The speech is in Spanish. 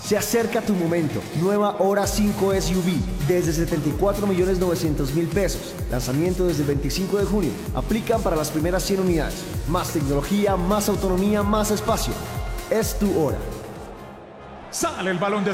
Se acerca tu momento. Nueva Hora 5 SUV desde 74.900.000 pesos. Lanzamiento desde el 25 de junio. Aplican para las primeras 100 unidades. Más tecnología, más autonomía, más espacio. Es tu hora. Sale el balón de